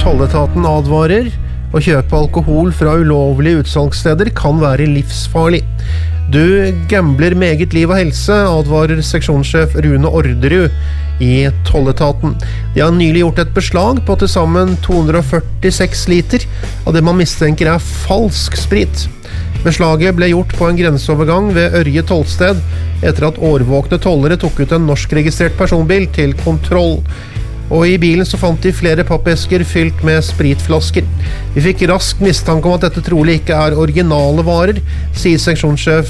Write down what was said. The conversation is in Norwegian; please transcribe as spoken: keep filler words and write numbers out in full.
Tolletaten advarer. Å kjøpe alkohol fra ulovlige utsalgssteder kan være livsfarlig. Du gambler med eget liv og helse, advarer seksjonssjef Rune Orderud i Tolletaten. De har nylig gjort et beslag på til sammen to hundre og førtiseks liter av det man mistenker er falsk sprit. Beslaget ble gjort på en grenseovergang ved Ørje tollsted etter at årvåkne tollere tok ut en norskregistrert personbil til kontroll. Og i bilen så fant de flere pappesker fylt med spritflasker. Vi fikk rask mistanke om at dette trolig ikke er originale varer, sier seksjonssjef